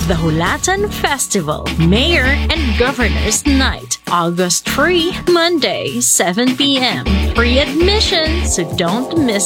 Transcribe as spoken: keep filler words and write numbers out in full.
the Hulatan Festival, Mayor and Governor's Night, August third, Monday, seven p m Free admission, so don't miss